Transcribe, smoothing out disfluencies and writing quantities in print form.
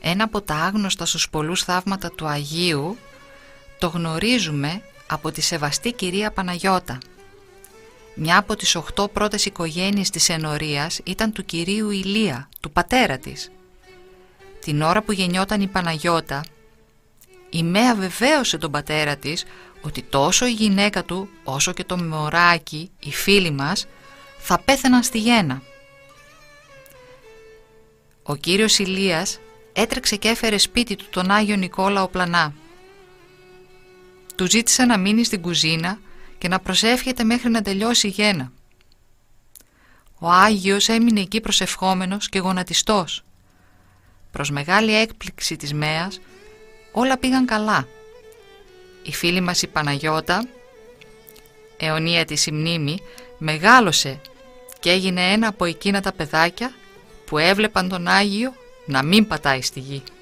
Ένα από τα άγνωστα στους πολλούς θαύματα του Αγίου το γνωρίζουμε από τη σεβαστή κυρία Παναγιώτα. Μια από τις 8 πρώτες οικογένειες της ενορίας ήταν του κυρίου Ηλία, του πατέρα της. Την ώρα που γεννιόταν η Παναγιώτα, η Μαία βεβαίωσε τον πατέρα της ότι τόσο η γυναίκα του όσο και το μωράκι, οι φίλοι μας, θα πέθαιναν στη γέννα. Ο κύριος Ηλίας έτρεξε και έφερε σπίτι του τον Άγιο Νικόλαο Πλανά. Του ζήτησε να μείνει στην κουζίνα και να προσεύχεται μέχρι να τελειώσει η γέννα. Ο Άγιος έμεινε εκεί προσευχόμενος και γονατιστός. Προς μεγάλη έκπληξη της Μέας, όλα πήγαν καλά. Η φίλη μας η Παναγιώτα, αιωνία της η μνήμη, μεγάλωσε και έγινε ένα από εκείνα τα παιδάκια που έβλεπαν τον Άγιο να μην πατάει στη γη.